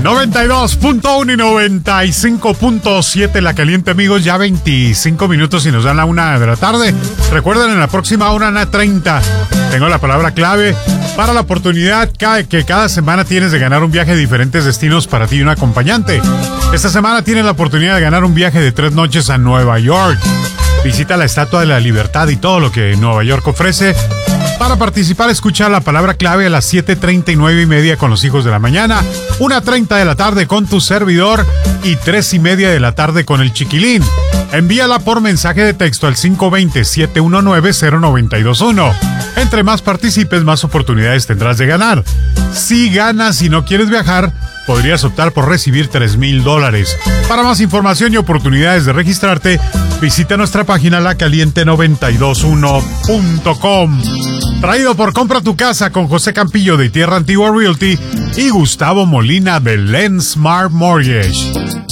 92.1 y 95.7 La Caliente, amigos. Ya 25 minutos y nos dan la 1 de la tarde. Recuerden, en la próxima 1:30 tengo la palabra clave para la oportunidad que cada semana tienes de ganar un viaje a diferentes destinos para ti y un acompañante. Esta semana tienes la oportunidad de ganar un viaje de 3 noches a Nueva York. Visita la Estatua de la Libertad y todo lo que Nueva York ofrece. Para participar, escucha la palabra clave a las 7:30 y 9:30 con los hijos de la mañana, 1:30 de la tarde con tu servidor y 3:30 de la tarde con el chiquilín. Envíala por mensaje de texto al 520-719-0921. Entre más participes, más oportunidades tendrás de ganar. Si ganas y no quieres viajar, podrías optar por recibir $3,000. Para más información y oportunidades de registrarte, visita nuestra página lacaliente921.com. Traído por Compra tu Casa con José Campillo de Tierra Antigua Realty y Gustavo Molina de Lens Smart Mortgage.